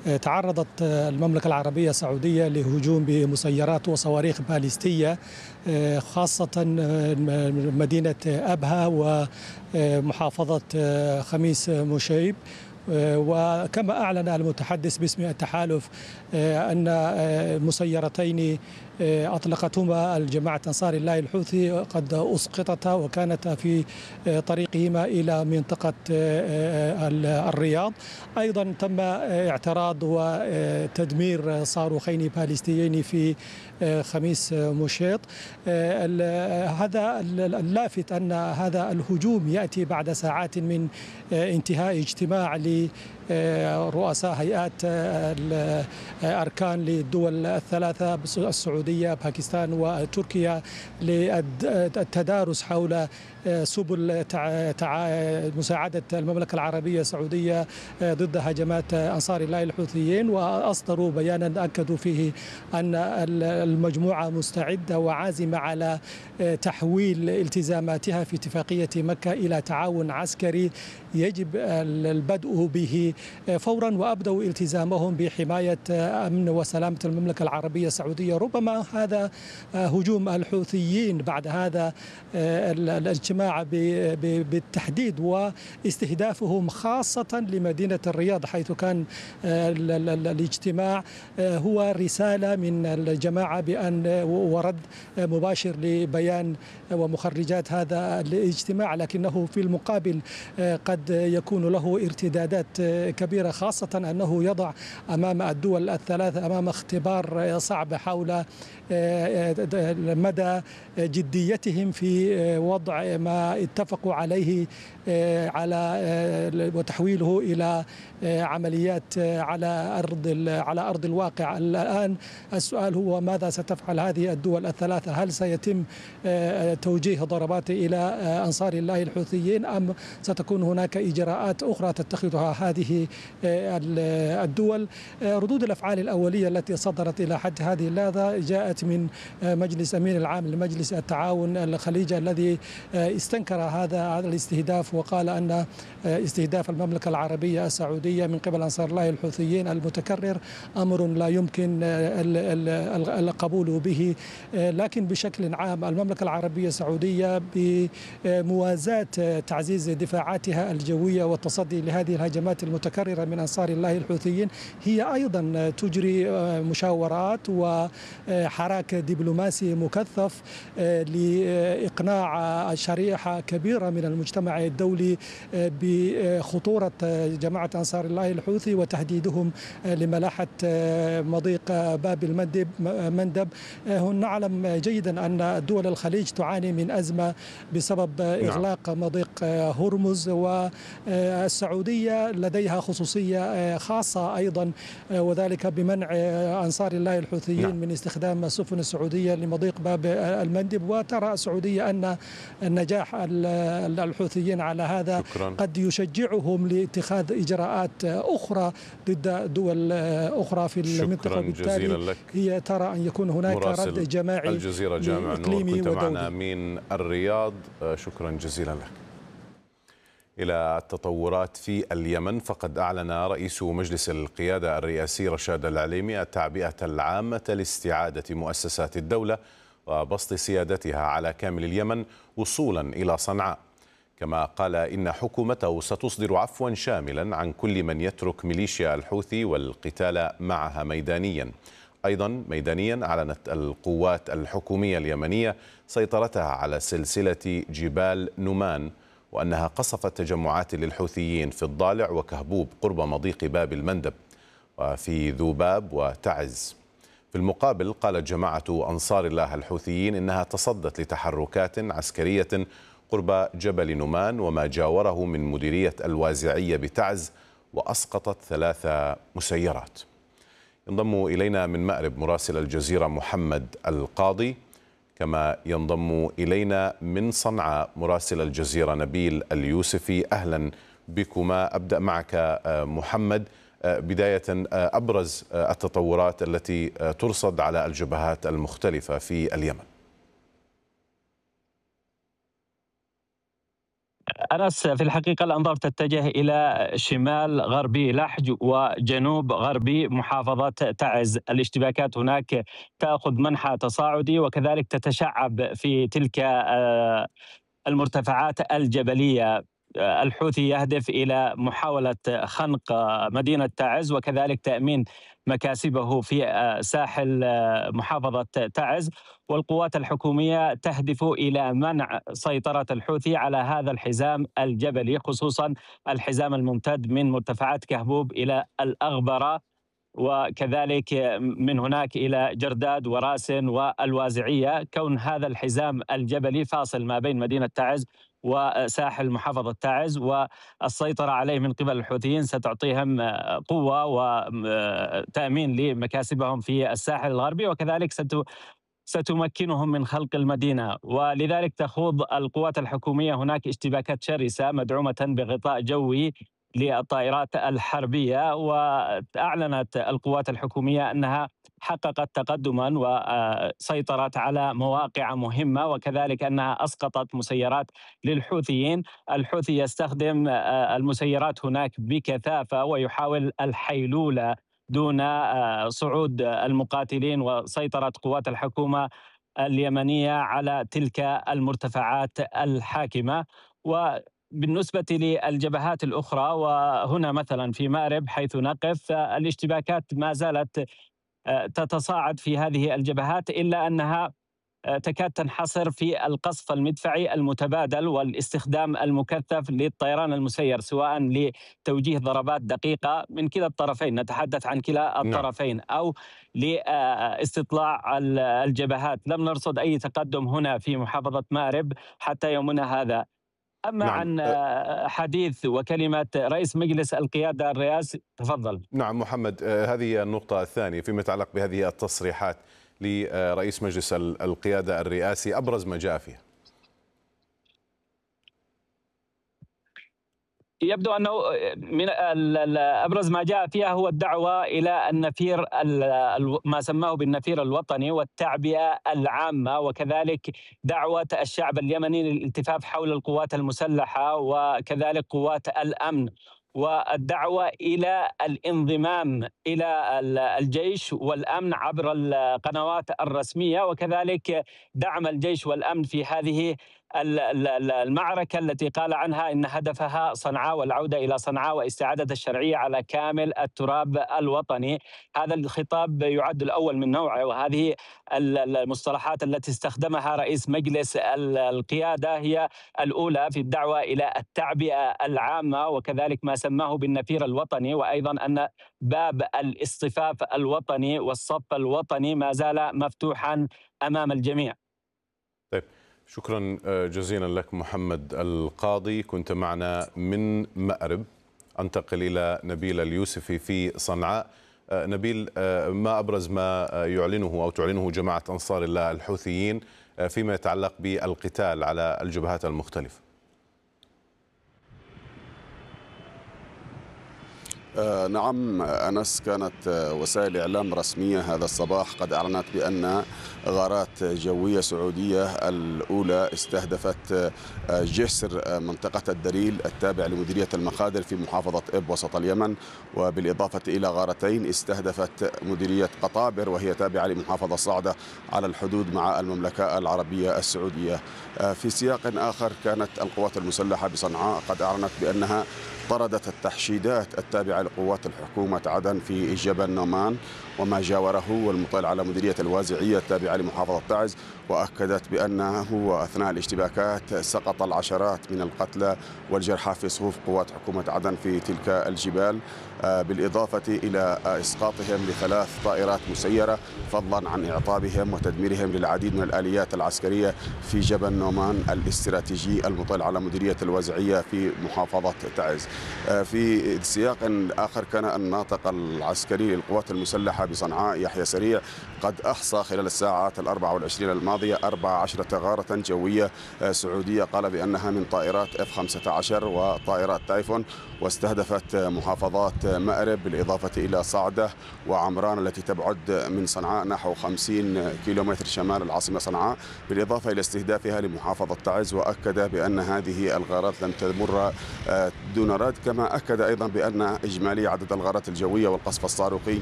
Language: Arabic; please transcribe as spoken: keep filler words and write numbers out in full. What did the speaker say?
تعرضت المملكة العربية السعودية لهجوم بمسيرات وصواريخ باليستية، خاصة مدينة أبها ومحافظة خميس مشيب. وكما أعلن المتحدث باسم التحالف أن مسيرتين أطلقتهما الجماعة أنصار الله الحوثي قد أسقطتا وكانتا في طريقهما إلى منطقة الرياض. أيضا تم اعتراض وتدمير صاروخين باليستيين في خميس مشيط. هذا اللافت أن هذا الهجوم يأتي بعد ساعات من انتهاء اجتماع رؤساء هيئات الأركان للدول الثلاثة السعودية باكستان وتركيا للتدارس حول سبل مساعدة المملكة العربية السعودية ضد هجمات أنصار الله الحوثيين، وأصدروا بيانا أكدوا فيه أن المجموعة مستعدة وعازمة على تحويل التزاماتها في اتفاقية مكة إلى تعاون عسكري يجب البدء به فورا، وأبدوا التزامهم بحماية أمن وسلامة المملكة العربية السعودية. ربما هذا هجوم الحوثيين بعد هذا الاجتماع بالتحديد واستهدافهم خاصة لمدينة الرياض حيث كان الاجتماع هو رسالة من الجماعة بأن ورد مباشر لبيان ومخرجات هذا الاجتماع، لكنه في المقابل قد يكون له ارتدادات كبيرة، خاصة أنه يضع أمام الدول الثلاثة أمام اختبار صعب حول مدى جديتهم في وضع ما اتفقوا عليه على وتحويله إلى عمليات على أرض على أرض الواقع. الآن السؤال هو ماذا ستفعل هذه الدول الثلاثة؟ هل سيتم توجيه ضربات إلى أنصار الله الحوثيين أم ستكون هناك إجراءات أخرى تتخذها هذه الدول؟ ردود الأفعال الأولية التي صدرت إلى حد هذه اللحظة جاءت من مجلس أمين العام لمجلس التعاون الخليجي الذي استنكر هذا الاستهداف وقال أن استهداف المملكة العربية السعودية من قبل أنصار الله الحوثيين المتكرر أمر لا يمكن القبول به. لكن بشكل عام المملكة العربية السعودية بموازاة تعزيز دفاعاتها الجوية والتصدي لهذه الهجمات المتكررة من أنصار الله الحوثيين هي أيضا تجري مشاورات وحراك دبلوماسي مكثف لإقناع شريحة كبيرة من المجتمع الدولي بخطورة جماعة أنصار الله الحوثي وتهديدهم لملاحة مضيق باب المندب مندب. نعلم جيدا أن دول الخليج تعاني من أزمة بسبب إغلاق مضيق هرمز، والسعودية لديها خصوصية خاصة أيضا وذلك بمنع أنصار الله الحوثيين من استخدام السفن السعودية لمضيق باب المندب. وترى السعودية أن النجاح الحوثيين على هذا شكرا. قد يشجعهم لاتخاذ إجراءات أخرى ضد دول أخرى في المنطقة، وبالتالي هي ترى أن يكون هناك رد جماعي الجزيرة جامع نور. كنت معنا من الرياض، شكرا جزيلا لك. إلى التطورات في اليمن، فقد أعلن رئيس مجلس القيادة الرئاسي رشاد العليمي التعبئة العامة لاستعادة مؤسسات الدولة وبسط سيادتها على كامل اليمن وصولا إلى صنعاء. كما قال إن حكومته ستصدر عفوا شاملا عن كل من يترك ميليشيا الحوثي والقتال معها ميدانيا. أيضا ميدانيا أعلنت القوات الحكومية اليمنية سيطرتها على سلسلة جبال نومان، وأنها قصفت تجمعات للحوثيين في الضالع وكهبوب قرب مضيق باب المندب وفي ذوباب وتعز. في المقابل قالت جماعة أنصار الله الحوثيين إنها تصدت لتحركات عسكرية قرب جبل نومان وما جاوره من مديرية الوازعية بتعز وأسقطت ثلاث مسيرات. ينضم إلينا من مأرب مراسل الجزيرة محمد القاضي، كما ينضم إلينا من صنعاء مراسل الجزيرة نبيل اليوسفي. أهلا بكما. أبدأ معك محمد، بداية أبرز التطورات التي ترصد على الجبهات المختلفة في اليمن. أنس، في الحقيقة الأنظار تتجه إلى شمال غربي لحج وجنوب غربي محافظة تعز. الاشتباكات هناك تأخذ منحى تصاعدي وكذلك تتشعب في تلك المرتفعات الجبلية. الحوثي يهدف إلى محاولة خنق مدينة تعز وكذلك تأمين مكاسبه في ساحل محافظة تعز، والقوات الحكومية تهدف إلى منع سيطرة الحوثي على هذا الحزام الجبلي، خصوصا الحزام الممتد من مرتفعات كهبوب إلى الأغبرة وكذلك من هناك إلى جرداد وراسن والوازعية. كون هذا الحزام الجبلي فاصل ما بين مدينة تعز وساحل محافظة تعز، والسيطرة عليه من قبل الحوثيين ستعطيهم قوة وتأمين لمكاسبهم في الساحل الغربي، وكذلك ستمكنهم من خلق المدينة. ولذلك تخوض القوات الحكومية هناك اشتباكات شرسة مدعومة بغطاء جوي للطائرات الحربية. وأعلنت القوات الحكومية أنها حققت تقدما وسيطرت على مواقع مهمة، وكذلك أنها أسقطت مسيرات للحوثيين. الحوثي يستخدم المسيرات هناك بكثافة ويحاول الحيلولة دون صعود المقاتلين وسيطرة قوات الحكومة اليمنية على تلك المرتفعات الحاكمة. وبالنسبة للجبهات الأخرى، وهنا مثلا في مأرب حيث نقف، الاشتباكات ما زالت تتصاعد في هذه الجبهات، إلا أنها تكاد تنحصر في القصف المدفعي المتبادل والاستخدام المكثف للطيران المسير، سواء لتوجيه ضربات دقيقة من كلا الطرفين، نتحدث عن كلا الطرفين، أو لاستطلاع الجبهات. لم نرصد أي تقدم هنا في محافظة مأرب حتى يومنا هذا. أما نعم. عن حديث وكلمة رئيس مجلس القيادة الرئاسي، تفضل. نعم محمد، هذه النقطة الثانية فيما يتعلق بهذه التصريحات لرئيس مجلس القيادة الرئاسي، أبرز ما جاء فيها. يبدو أنه من أبرز ما جاء فيها هو الدعوة إلى النفير، ما سماه بالنفير الوطني والتعبئة العامة، وكذلك دعوة الشعب اليمني للالتفاف حول القوات المسلحة وكذلك قوات الأمن، والدعوة إلى الانضمام إلى الجيش والأمن عبر القنوات الرسمية، وكذلك دعم الجيش والأمن في هذه المعركة التي قال عنها إن هدفها صنعاء والعودة إلى صنعاء واستعادة الشرعية على كامل التراب الوطني. هذا الخطاب يعد الأول من نوعه، وهذه المصطلحات التي استخدمها رئيس مجلس القيادة هي الأولى في الدعوة إلى التعبئة العامة، وكذلك ما سماه بالنفير الوطني، وأيضا أن باب الاصطفاف الوطني والصف الوطني ما زال مفتوحا أمام الجميع. طيب، شكرا جزيلا لك محمد القاضي، كنت معنا من مأرب. أنتقل إلى نبيل اليوسفي في صنعاء. نبيل، ما أبرز ما يعلنه أو تعلنه جماعة أنصار الله الحوثيين فيما يتعلق بالقتال على الجبهات المختلفة؟ آه نعم أنس، كانت وسائل إعلام رسمية هذا الصباح قد أعلنت بأن غارات جوية سعودية الأولى استهدفت جسر منطقة الدليل التابع لمديرية المخادر في محافظة إب وسط اليمن، وبالإضافة إلى غارتين استهدفت مديرية قطابر وهي تابعة لمحافظة صعدة على الحدود مع المملكة العربية السعودية. في سياق آخر، كانت القوات المسلحة بصنعاء قد أعلنت بأنها طردت التحشيدات التابعة لقوات الحكومة عدن في جبل نومان وما جاوره والمطل على مديرية الوازعية التابعة لمحافظة تعز، وأكدت بأنه أثناء الاشتباكات سقط العشرات من القتلى والجرحى في صفوف قوات حكومة عدن في تلك الجبال، بالإضافة إلى إسقاطهم لثلاث طائرات مسيرة، فضلا عن إعطابهم وتدميرهم للعديد من الآليات العسكرية في جبل نومان الاستراتيجي المطل على مديرية الوازعية في محافظة تعز. في سياق آخر، كان الناطق العسكري للقوات المسلحة بصنعاء يحيى سريع قد أحصى خلال الساعات الأربع والعشرين الماضية أربع عشرة غارة جوية سعودية قال بأنها من طائرات إف خمسة عشر وطائرات تايفون، واستهدفت محافظات مأرب بالإضافة إلى صعدة وعمران التي تبعد من صنعاء نحو خمسين كيلومتر شمال العاصمة صنعاء، بالإضافة إلى استهدافها لمحافظة تعز. وأكد بأن هذه الغارات لن تمر دون رد، كما أكد أيضا بأن إجمالي عدد الغارات الجوية والقصف الصاروخي